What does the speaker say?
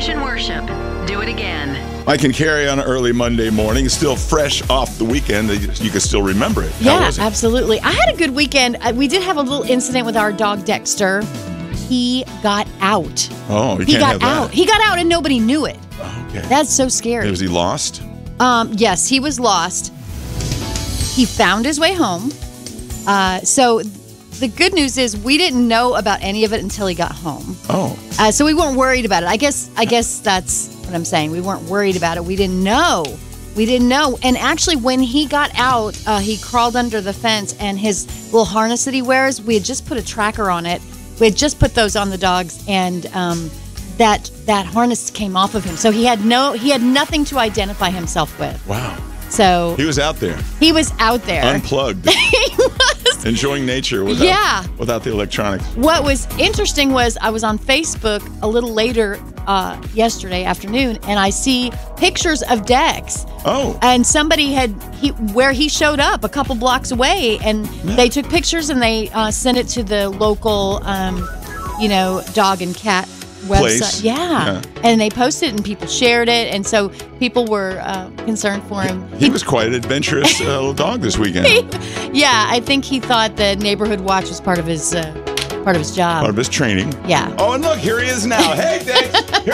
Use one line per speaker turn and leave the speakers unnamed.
Station Worship. Do it again.
Mike and Carrie on an early Monday morning, still fresh off the weekend. You can still remember it. How
Yeah,
was it?
absolutely. I had a good weekend. We did have a little incident with our dog, Dexter. He got out.
Oh, you
He
can't have
got out.
that.
He got out and nobody knew it.
Okay.
That's so scary.
Was he lost?
Yes, he was lost. He found his way home. So the good news is we didn't know about any of it until he got home.
Oh.
So we weren't worried about it. I guess that's what I'm saying. We weren't worried about it. We didn't know. And actually, when he got out, he crawled under the fence, and his little harness that he wears, we had just put a tracker on it. We had just put those on the dogs, and that harness came off of him. So he had nothing to identify himself with.
Wow.
So
He was out there,
he was out there.
unplugged,
He was.
enjoying nature without the electronics.
What was interesting was I was on Facebook a little later yesterday afternoon, and I see pictures of Dex.
Oh.
And somebody where he showed up a couple blocks away, and they took pictures and they sent it to the local, dog and cat website.
Place.
Yeah. And they posted it, and people shared it, and so people were concerned for him.
He was quite an adventurous little dog this weekend.
Yeah, I think he thought the neighborhood watch was part of his job.
Part of his training.
Yeah.
Oh, and look, here he is now. Hey, Dex.